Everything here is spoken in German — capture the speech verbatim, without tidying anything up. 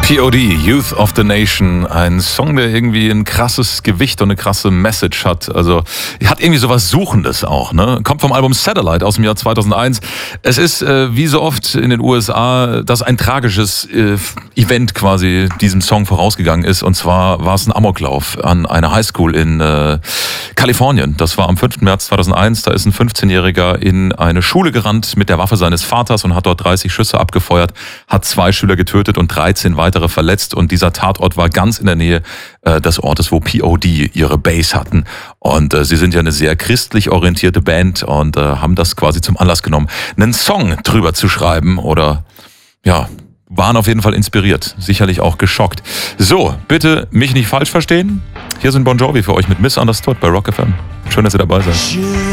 P O D, Youth of the Nation, ein Song, der irgendwie ein krasses Gewicht und eine krasse Message hat. Also hat irgendwie sowas Suchendes auch, ne? Kommt vom Album Satellite aus dem Jahr zweitausendeins. Es ist, äh, wie so oft in den U S A, dass ein tragisches äh, Event quasi diesem Song vorausgegangen ist. Und zwar war es ein Amoklauf an einer Highschool in äh, Kalifornien. Das war am fünften März zweitausendeins. Da ist ein fünfzehnjähriger in eine Schule gerannt mit der Waffe seines Vaters und hat dort dreißig Schüsse abgefeuert, hat zwei Schüler getötet und dreizehn weitere verletzt, und dieser Tatort war ganz in der Nähe äh, des Ortes, wo P O D ihre Base hatten. Und äh, sie sind ja eine sehr christlich orientierte Band und äh, haben das quasi zum Anlass genommen, einen Song drüber zu schreiben, oder ja, waren auf jeden Fall inspiriert, sicherlich auch geschockt. So, bitte mich nicht falsch verstehen. Hier sind Bon Jovi für euch mit Misunderstood bei Rock F M. Schön, dass ihr dabei seid.